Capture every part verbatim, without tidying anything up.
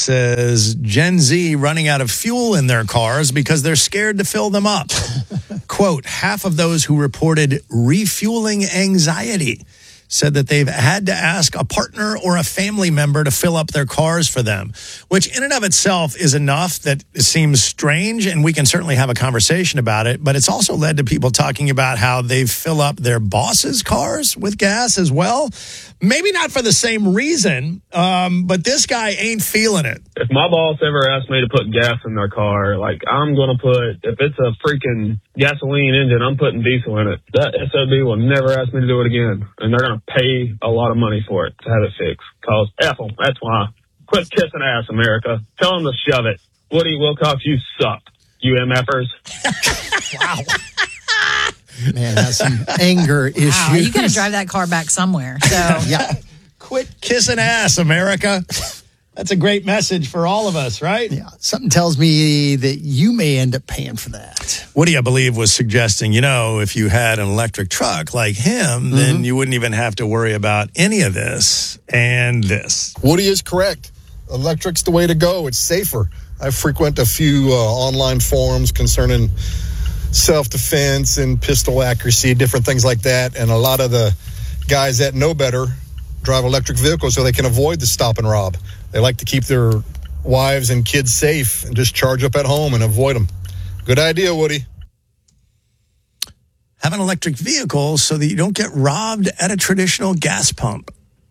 says Gen Z running out of fuel in their cars because they're scared to fill them up. Quote, half of those who reported refueling anxiety said that they've had to ask a partner or a family member to fill up their cars for them, which in and of itself is enough that it seems strange, and we can certainly have a conversation about it, but it's also led to people talking about how they fill up their bosses' cars with gas as well. Maybe not for the same reason, um, but this guy ain't feeling it. If my boss ever asked me to put gas in their car, like, I'm going to put, if it's a freaking gasoline engine, I'm putting diesel in it. That S O B will never ask me to do it again. And they're going to pay a lot of money for it to have it fixed. Because F them. That's why. Quit kissing ass, America. Tell them to shove it. Woody Wilcox, you suck. You M F ers. Wow. Man, has some anger issues. Wow, you got to drive that car back somewhere. So yeah, quit kissing ass, America. That's a great message for all of us, right? Yeah, something tells me that you may end up paying for that. Woody, I believe, was suggesting, you know, if you had an electric truck like him, mm-hmm. then you wouldn't even have to worry about any of this and this. Woody is correct. Electric's the way to go. It's safer. I frequent a few uh, online forums concerning self-defense and pistol accuracy, different things like that. And a lot of the guys that know better drive electric vehicles so they can avoid the stop and rob. They like to keep their wives and kids safe and just charge up at home and avoid them. Good idea, Woody. Have an electric vehicle so that you don't get robbed at a traditional gas pump.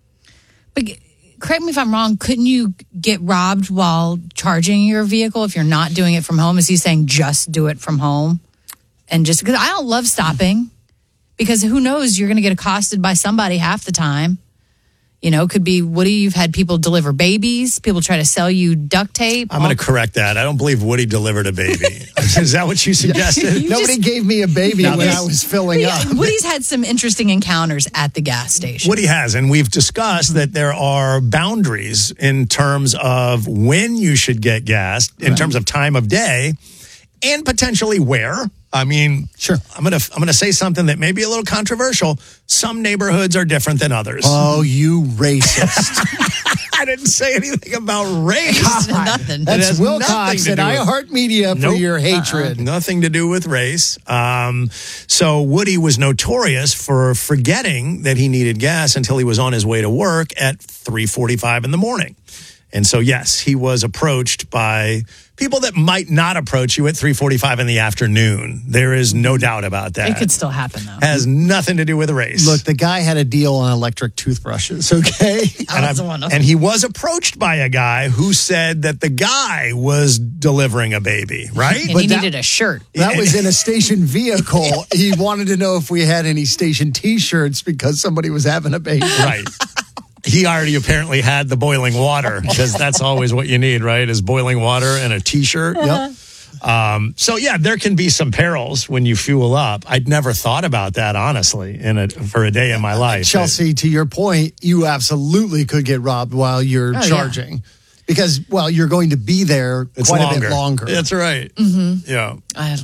But correct me if I'm wrong, couldn't you get robbed while charging your vehicle if you're not doing it from home? Is he saying just do it from home? And just because I don't love stopping, because who knows, you're going to get accosted by somebody half the time. You know, could be, Woody, you've had people deliver babies. People try to sell you duct tape. I'm going to correct that. I don't believe Woody delivered a baby. Is that what you suggested? You Nobody just, gave me a baby when I was filling yeah, up. Woody's had some interesting encounters at the gas station. Woody has, and we've discussed that there are boundaries in terms of when you should get gas, in right. terms of time of day, and potentially where. I mean, sure. I'm gonna I'm gonna say something that may be a little controversial. Some neighborhoods are different than others. Oh, you racist! I didn't say anything about race. God, nothing. That's Wilcox at iHeartMedia for nope, your hatred. Uh-uh, nothing to do with race. Um, so Woody was notorious for forgetting that he needed gas until he was on his way to work at three forty-five in the morning. And so, yes, he was approached by people that might not approach you at three forty-five in the afternoon. There is no doubt about that. It could still happen, though. Has nothing to do with race. Look, the guy had a deal on electric toothbrushes, okay? and, and he was approached by a guy who said that the guy was delivering a baby, right? And but he that, needed a shirt. That was in a station vehicle. He wanted to know if we had any station T-shirts because somebody was having a baby. Right. He already apparently had the boiling water, because that's always what you need, right, is boiling water and a T-shirt. Yep. Um, so, yeah, there can be some perils when you fuel up. I'd never thought about that, honestly, in a, for a day in my life. Chelsea, to your point, you absolutely could get robbed while you're oh, charging. Yeah. Because, well, you're going to be there it's quite longer. a bit longer. That's right. Mm-hmm. Yeah. I,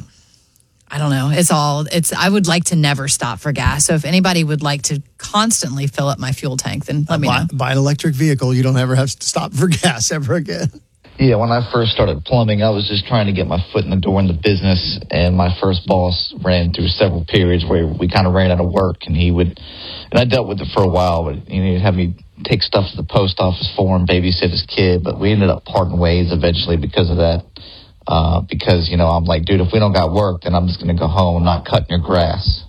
I don't know. It's all, it's, I would like to never stop for gas. So if anybody would like to constantly fill up my fuel tank, then let uh, me buy, know. Buy an electric vehicle. You don't ever have to stop for gas ever again. Yeah, when I first started plumbing, I was just trying to get my foot in the door in the business, and my first boss ran through several periods where we kind of ran out of work, and he would, and I dealt with it for a while, but you know, he'd have me take stuff to the post office for him, babysit his kid, but we ended up parting ways eventually because of that. Uh, because, you know, I'm like, dude, if we don't got work, then I'm just going to go home, not cutting your grass.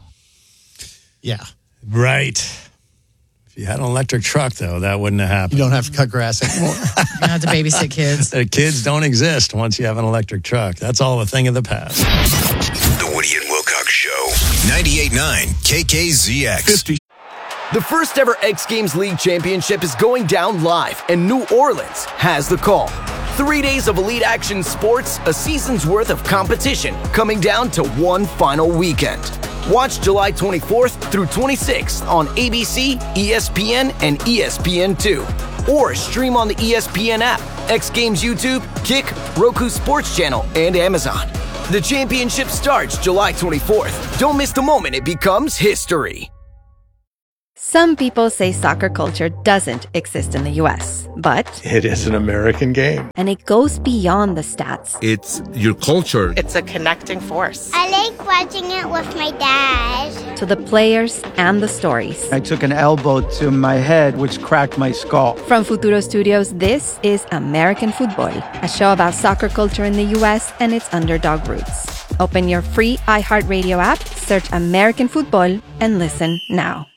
Yeah. Right. If you had an electric truck, though, that wouldn't have happened. You don't have to cut grass anymore. You don't have to babysit kids. The kids don't exist once you have an electric truck. That's all a thing of the past. The Woody and Wilcox Show. ninety-eight point nine K K Z X. fifty The first ever X Games League Championship is going down live, and New Orleans has the call. Three days of elite action sports, a season's worth of competition, coming down to one final weekend. Watch July twenty-fourth through twenty-sixth on A B C, E S P N, and E S P N two. Or stream on the E S P N app, X Games YouTube, Kick, Roku Sports Channel, and Amazon. The championship starts July twenty-fourth. Don't miss the moment it becomes history. Some people say soccer culture doesn't exist in the U S, but it is an American game. And it goes beyond the stats. It's your culture. It's a connecting force. I like watching it with my dad. To the players and the stories. I took an elbow to my head, which cracked my skull. From Futuro Studios, this is American Football, a show about soccer culture in the U S and its underdog roots. Open your free iHeartRadio app, search American Football, and listen now.